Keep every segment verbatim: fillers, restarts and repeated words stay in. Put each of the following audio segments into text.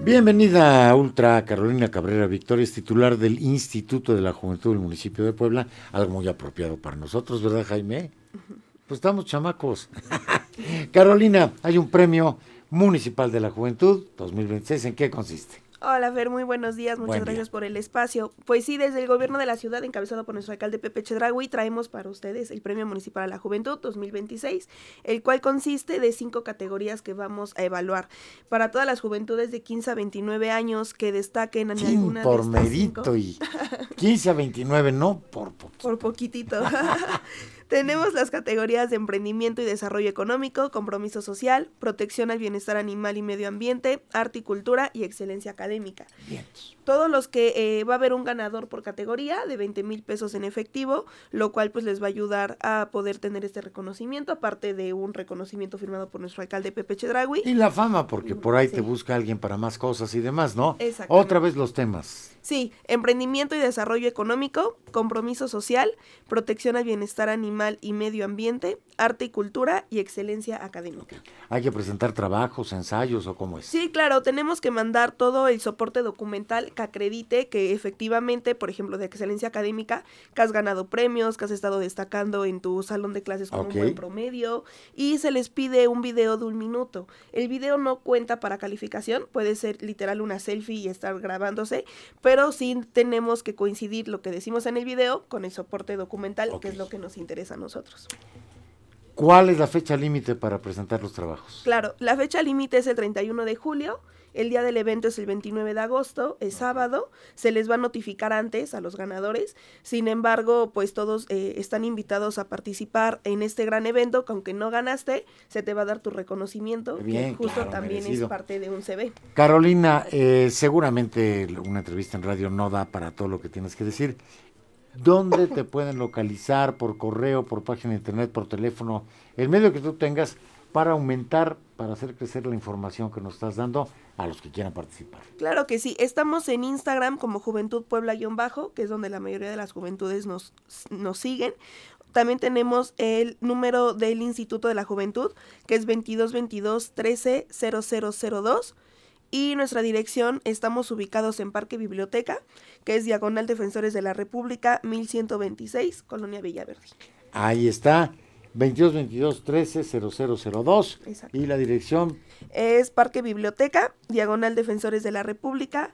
Bienvenida a Ultra, Carolina Cabrera Victoria, es titular del Instituto de la Juventud del municipio de Puebla, algo muy apropiado para nosotros, ¿verdad, Jaime? Pues estamos chamacos. Carolina, hay un premio municipal de la juventud dos mil veintiséis, ¿en qué consiste? Hola Fer, muy buenos días, muchas Buen gracias día. por el espacio. Pues sí, desde el gobierno de la ciudad, encabezado por nuestro alcalde Pepe Chedraui, traemos para ustedes el Premio Municipal a la Juventud dos mil veintiséis, el cual consiste de cinco categorías que vamos a evaluar. Para todas las juventudes de quince a veintinueve años que destaquen en Chin, alguna por de estas merito cinco. y quince a veintinueve, no por poquito. Por poquitito. Tenemos las categorías de emprendimiento y desarrollo económico, compromiso social, protección al bienestar animal y medio ambiente, arte y cultura y excelencia académica. Bien. Todos los que eh, va a haber un ganador por categoría de veinte mil pesos en efectivo, lo cual pues les va a ayudar a poder tener este reconocimiento, aparte de un reconocimiento firmado por nuestro alcalde Pepe Chedraui. Y la fama, porque por ahí Sí. te busca alguien para más cosas y demás, ¿no? Exactamente. Otra vez los temas. Sí, emprendimiento y desarrollo económico, compromiso social, protección al bienestar animal y medio ambiente, arte y cultura y excelencia académica. Hay que presentar trabajos, ensayos o cómo es. Sí, claro, tenemos que mandar todo el soporte documental que acredite que efectivamente, por ejemplo, de excelencia académica, que has ganado premios, que has estado destacando en tu salón de clases con Ok. un buen promedio, y se les pide un video de un minuto. El video no cuenta para calificación, puede ser literal una selfie y estar grabándose, pero sí tenemos que coincidir lo que decimos en el video con el soporte documental, Ok. que es lo que nos interesa a nosotros. ¿Cuál es la fecha límite para presentar los trabajos? Claro, la fecha límite es el treinta y uno de julio, el día del evento es el veintinueve de agosto, es sábado, se les va a notificar antes a los ganadores, sin embargo, pues todos eh, están invitados a participar en este gran evento, que aunque no ganaste, se te va a dar tu reconocimiento, Bien, que justo claro, también merecido. es parte de un C V. Carolina, eh, seguramente una entrevista en radio no da para todo lo que tienes que decir. ¿Dónde te pueden localizar? ¿Por correo, por página de internet, por teléfono? El medio que tú tengas para aumentar, para hacer crecer la información que nos estás dando a los que quieran participar. Claro que sí, estamos en Instagram como Juventud Puebla-Bajo, que es donde la mayoría de las juventudes nos, nos siguen. También tenemos el número del Instituto de la Juventud, que es veintidós veintidós trece cero cero cero dos. Y nuestra dirección, estamos ubicados en Parque Biblioteca, que es Diagonal Defensores de la República, mil ciento veintiséis, Colonia Villaverde. Ahí está, veintidós veintidós trece cero cero cero dos. Exacto. Y la dirección, Es Parque Biblioteca, Diagonal Defensores de la República,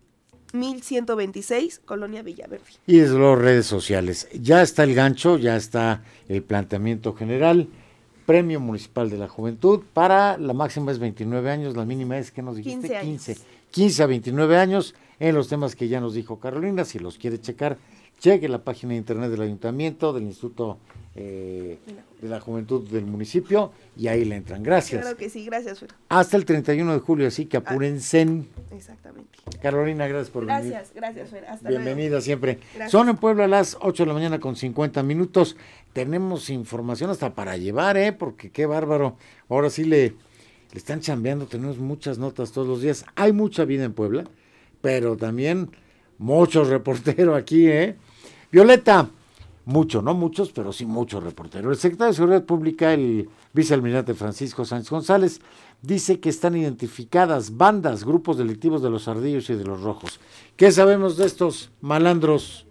mil ciento veintiséis, Colonia Villaverde. y desde luego redes sociales. Ya está el gancho, ya está el planteamiento general. Premio Municipal de la Juventud, para la máxima es veintinueve años, la mínima es, ¿qué nos dijiste? quince años. quince. quince a veintinueve años, en los temas que ya nos dijo Carolina. Si los quiere checar, cheque la página de internet del ayuntamiento, del Instituto eh, de la Juventud del municipio, y ahí le entran. Gracias. Claro que sí, gracias, Fer. Hasta el treinta y uno de julio, así que apúrense. Exactamente. Carolina, gracias por venir. Gracias, gracias, Fer. Hasta Bienvenida luego. siempre. Gracias. Son en Puebla las ocho de la mañana con cincuenta minutos. Tenemos información hasta para llevar, ¿eh? Porque qué bárbaro. Ahora sí le, le están chambeando, tenemos muchas notas todos los días. Hay mucha vida en Puebla, pero también mucho reportero aquí, ¿eh? Violeta, mucho, no muchos, pero sí mucho reportero. El secretario de Seguridad Pública, el vicealmirante Francisco Sánchez González, dice que están identificadas bandas, grupos delictivos de los Ardillos y de los Rojos. ¿Qué sabemos de estos malandros?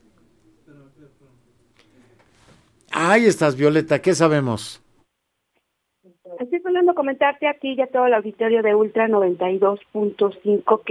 Ahí estás, Violeta, ¿qué sabemos? Estoy hablando comentarte aquí ya todo el auditorio de Ultra noventa y dos punto cinco que